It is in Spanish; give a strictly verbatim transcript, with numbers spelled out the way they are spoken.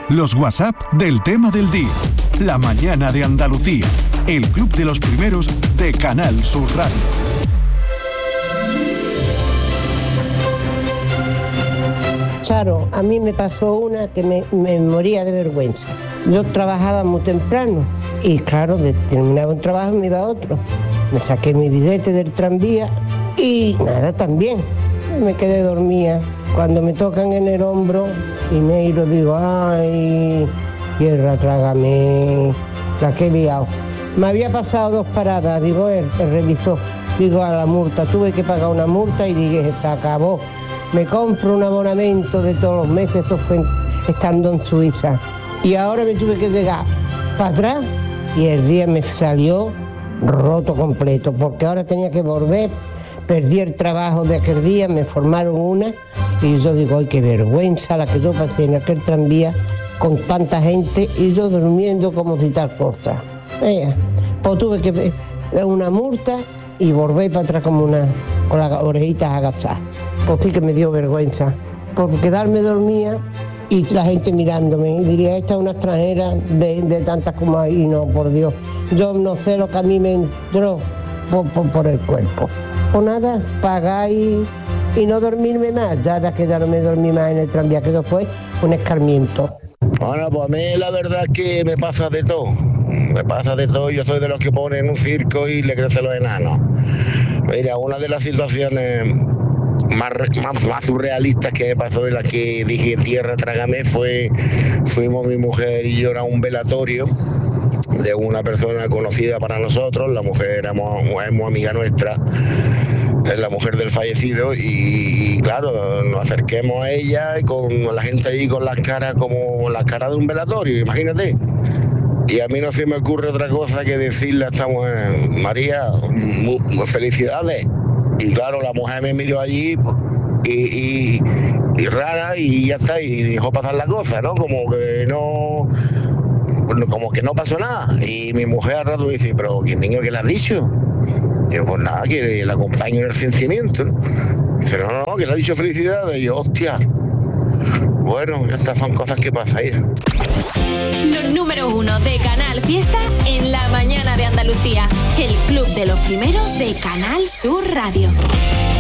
Los WhatsApp del tema del día. La mañana de Andalucía. El club de los primeros de Canal Sur Radio. Charo, a mí me pasó una que me, me moría de vergüenza. Yo trabajaba muy temprano y claro, de, terminaba un trabajo y me iba a otro. Me saqué mi billete del tranvía y nada, también. Me quedé dormida. Cuando me tocan en el hombro y me giro, digo, ay, tierra, trágame, la que he liado. Me había pasado dos paradas, digo, él, él revisó, digo, a la multa, tuve que pagar una multa y dije, se acabó. Me compro un abonamiento de todos los meses, eso fue estando en Suiza. Y ahora me tuve que llegar para atrás y el día me salió roto completo, porque ahora tenía que volver, perdí el trabajo de aquel día, me formaron una y yo digo, ay, qué vergüenza la que yo pasé en aquel tranvía con tanta gente y yo durmiendo como si tal cosa. Eh, pues tuve que ver una multa y volver para atrás como una, con las orejitas agachadas. Pues sí que me dio vergüenza, por quedarme dormida y la gente mirándome. Y diría, esta es una extranjera de, de tantas como hay. Y no, por Dios, yo no sé lo que a mí me entró por, por, por el cuerpo. Pues nada, pagar y, y no dormirme más. Ya de que ya no me dormí más en el tranvía, que eso fue un escarmiento. Bueno, pues a mí la verdad es que me pasa de todo. Me pasa de todo. Yo soy de los que ponen un circo y le crecen los enanos. Mira, una de las situaciones Más, más, más surrealistas que me pasó, en la que dije tierra trágame, fue fuimos mi mujer y yo a un velatorio de una persona conocida para nosotros. La mujer era muy, muy amiga nuestra, es la mujer del fallecido, y, y claro, nos acerquemos a ella y con la gente ahí con las caras como las caras de un velatorio, imagínate. Y a mí no se me ocurre otra cosa que decirle a esta mujer, María, muy, muy felicidades. Y claro, la mujer me miró allí y, y, y rara y ya está, y dejó pasar la cosa, ¿no? Como que no, como que no pasó nada. Y mi mujer al rato dice, pero ¿qué niño que le has dicho? Y yo, pues nada, que le acompaño en el sentimiento, ¿no? Dice, no, no, que le ha dicho felicidades. Y yo, hostia. Bueno, estas son cosas que pasan ahí. Los números uno de Canal Fiesta en la mañana de Andalucía. El club de los primeros de Canal Sur Radio.